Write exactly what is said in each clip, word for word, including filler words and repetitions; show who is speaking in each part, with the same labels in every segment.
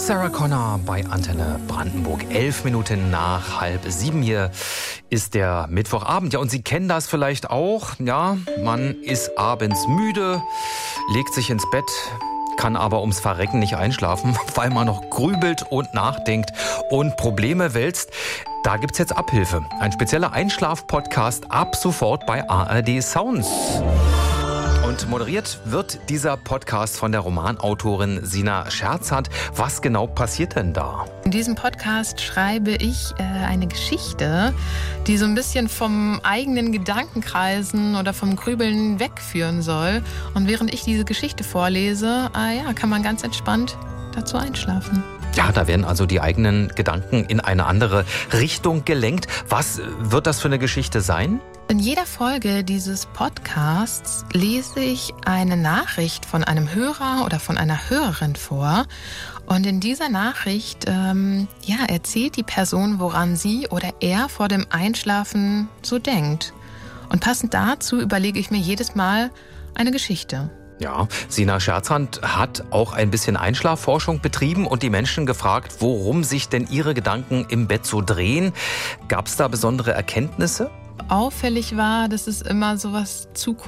Speaker 1: Sarah Connor bei Antenne Brandenburg. Elf Minuten nach halb sieben. Hier ist der Mittwochabend. Ja, und Sie kennen das vielleicht auch. Ja, man ist abends müde, legt sich ins Bett, kann aber ums Verrecken nicht einschlafen, weil man noch grübelt und nachdenkt und Probleme wälzt. Da gibt's jetzt Abhilfe. Ein spezieller Einschlaf-Podcast ab sofort bei A R D Sounds. Und moderiert wird dieser Podcast von der Romanautorin Sina Scherzand. Was genau passiert denn da?
Speaker 2: In diesem Podcast schreibe ich äh, eine Geschichte, die so ein bisschen vom eigenen Gedankenkreisen oder vom Grübeln wegführen soll. Und während ich diese Geschichte vorlese, äh, ja, kann man ganz entspannt dazu einschlafen.
Speaker 1: Ja, da werden also die eigenen Gedanken in eine andere Richtung gelenkt. Was wird das für eine Geschichte sein?
Speaker 2: In jeder Folge dieses Podcasts lese ich eine Nachricht von einem Hörer oder von einer Hörerin vor. Und in dieser Nachricht ähm, ja, erzählt die Person, woran sie oder er vor dem Einschlafen so denkt. Und passend dazu überlege ich mir jedes Mal eine Geschichte.
Speaker 1: Ja, Sina Scherzand hat auch ein bisschen Einschlafforschung betrieben und die Menschen gefragt, worum sich denn ihre Gedanken im Bett so drehen. Gab es da besondere Erkenntnisse?
Speaker 2: Auffällig war, dass es immer so was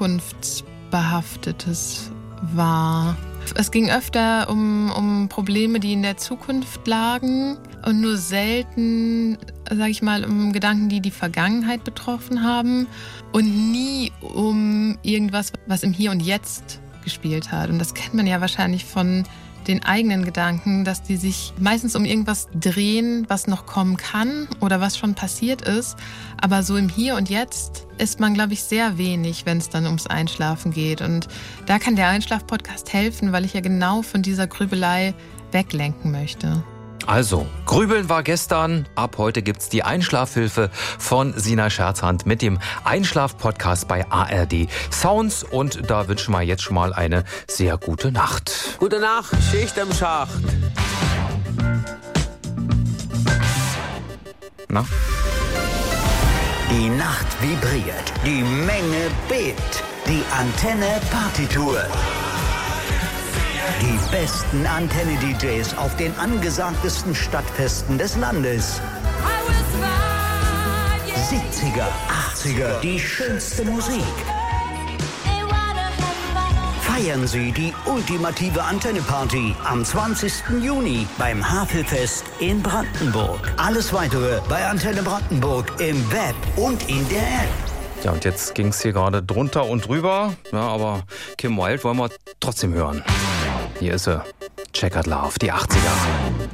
Speaker 2: Zukunftsbehaftetes war. Es ging öfter um, um Probleme, die in der Zukunft lagen und nur selten, sage ich mal, um Gedanken, die die Vergangenheit betroffen haben und nie um irgendwas, was im Hier und Jetzt gespielt hat. Und das kennt man ja wahrscheinlich von den eigenen Gedanken, dass die sich meistens um irgendwas drehen, was noch kommen kann oder was schon passiert ist. Aber so im Hier und Jetzt ist man, glaube ich, sehr wenig, wenn es dann ums Einschlafen geht. Und da kann der Einschlaf-Podcast helfen, weil ich ja genau von dieser Grübelei weglenken möchte.
Speaker 1: Also, Grübeln war gestern. Ab heute gibt's die Einschlafhilfe von Sina Scherzand mit dem Einschlaf-Podcast bei A R D Sounds. Und da wünschen wir jetzt schon mal eine sehr gute Nacht.
Speaker 3: Gute Nacht, Schicht im Schacht.
Speaker 1: Na?
Speaker 4: Die Nacht vibriert, die Menge bebt, die Antenne-Partytour. Die besten Antenne-D Js auf den angesagtesten Stadtfesten des Landes. siebziger, achtziger, die schönste Musik. Feiern Sie die ultimative Antenne-Party am zwanzigsten Juni beim Havelfest in Brandenburg. Alles Weitere bei Antenne Brandenburg im Web und in der App.
Speaker 1: Ja, und jetzt ging's hier gerade drunter und drüber. Ja, aber Kim Wilde wollen wir trotzdem hören. Hier ist sie. Checkered Love, die achtziger.